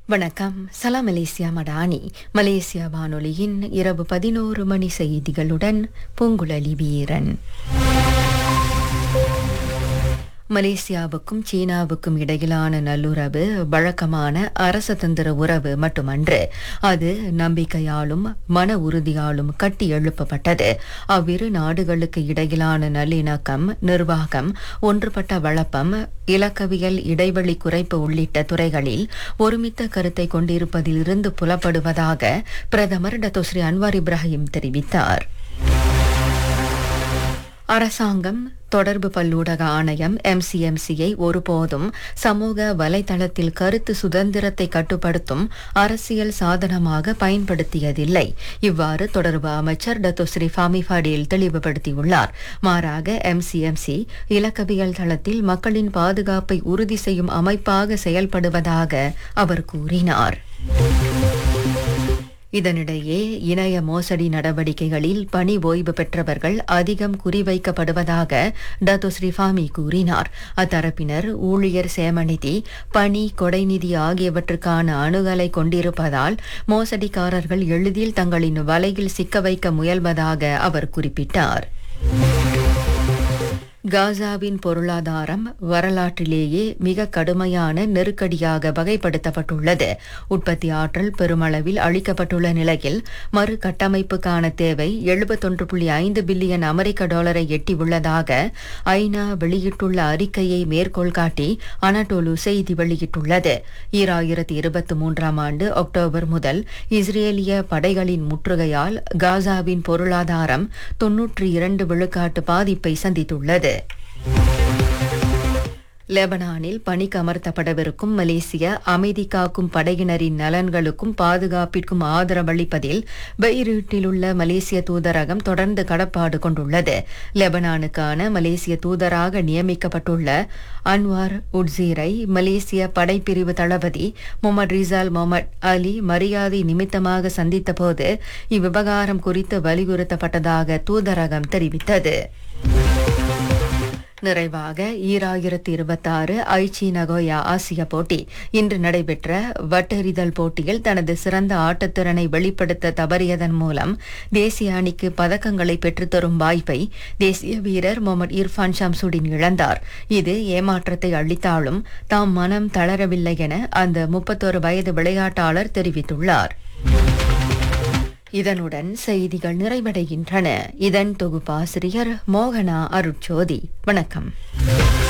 வணக்கம். சலாம் Malaysia Madani. Malaysia வானொலியின் இரவு 11 மணி செய்திகளுடன் பூங்குழலி வீரன். மலேசியாவுக்கும் சீனாவுக்கும் இடையிலான நல்லுறவு வழக்கமான அரசதந்திர உறவு மட்டுமன்று, அது நம்பிக்கையாலும் மன உறுதியாலும் கட்டி எழுப்பப்பட்டது. அவ்விரு நாடுகளுக்கு இடையிலான நல்லிணக்கம், நிர்வாகம், ஒன்றுபட்ட வழப்பம், இலக்கவியல் இடைவெளி குறைப்பு உள்ளிட்ட துறைகளில் ஒருமித்த கருத்தை கொண்டிருப்பதிலிருந்து புலப்படுவதாக பிரதமர் டத்தோஸ்ரீ அன்வார் இப்ராஹிம் தெரிவித்தார். அரசாங்கம் தொடர்பு பல்லூடக ஆணையம் MCMCயை ஒருபோதும் சமூக வலைதளத்தில் கருத்து சுதந்திரத்தை கட்டுப்படுத்தும் அரசியல் சாதனமாக பயன்படுத்தியதில்லை. இவ்வாறு தொடர்பு அமைச்சர் டத்தோஸ்ரீ ஃபாமி ஃபடேல் தெளிவுபடுத்தியுள்ளார். மாறாக MCMC இலக்கவியல் தளத்தில் மக்களின் பாதுகாப்பை உறுதி செய்யும் அமைப்பாக செயல்படுவதாக அவர் கூறினார். இதனிடையே இணைய மோசடி நடவடிக்கைகளில் பணி ஓய்வு பெற்றவர்கள் அதிகம் குறிவைக்கப்படுவதாக டத்தோஸ்ரீ ஃபாமி கூறினார். அத்தரப்பினர் ஊழியர் சேமநிதி, பணி கொடைநிதி ஆகியவற்றுக்கான அணுகலை கொண்டிருப்பதால் மோசடிக்காரர்கள் எளிதில் தங்களின் வலையில் சிக்க வைக்க முயல்வதாக அவர் குறிப்பிட்டார். காசாவின் பொருளாதாரம் வரலாற்றிலேயே மிக கடுமையான நெருக்கடியாக வகைப்படுத்தப்பட்டுள்ளது. உற்பத்தி ஆற்றல் பெருமளவில் அளிக்கப்பட்டுள்ள நிலையில் மறு கட்டமைப்புக்கான தேவை 71.5 பில்லியன் அமெரிக்க டாலரை எட்டியுள்ளதாக ஐநா வெளியிட்டுள்ள அறிக்கையை மேற்கோள் காட்டி அனடோலு செய்தி வெளியிட்டுள்ளது. 2023ஆம் ஆண்டு அக்டோபர் முதல் இஸ்ரேலிய படைகளின் முற்றுகையால் காசாவின் பொருளாதாரம் 92 விழுக்காட்டு பாதிப்பை சந்தித்துள்ளது. லெபனானில் பணிக்கு அமர்த்தப்படவிருக்கும் மலேசிய அமைதி காக்கும் படையினரின் நலன்களுக்கும் பாதுகாப்பிற்கும் ஆதரவளிப்பதில் பெய்ரூட்டிலுள்ள மலேசிய தூதரகம் தொடர்ந்து கடப்பாடு கொண்டுள்ளது. லெபனானுக்கான மலேசிய தூதராக நியமிக்கப்பட்டுள்ள அன்வார் உட்சீரை மலேசிய படைப்பிரிவு தளபதி முகமது ரிசால் முகமது அலி மரியாதை நிமித்தமாக சந்தித்தபோது இவ்விவகாரம் குறித்து வலியுறுத்தப்பட்டதாக தூதரகம் தெரிவித்தது. நிறைவாக 2026 ஐச்சி நகோயா ஆசிய போட்டி. இன்று நடைபெற்ற வட்டெறிதல் போட்டியில் தனது சிறந்த ஆட்டத்திறனை வெளிப்படுத்த தவறியதன் மூலம் தேசிய அணிக்கு பதக்கங்களை பெற்றுத்தரும் வாய்ப்பை தேசிய வீரர் முகமது இர்ஃபான் ஷம்சுடின் இழந்தார். இது ஏமாற்றத்தை அளித்தாலும் தாம் மனம் தளரவில்லை என அந்த 31 வயது விளையாட்டாளர் தெரிவித்துள்ளார். இதனுடன் செய்திகள் நிறைவடைகின்றன. இதன் தொகுப்பாசிரியர் மோகனா அருட்சோதி. வணக்கம்.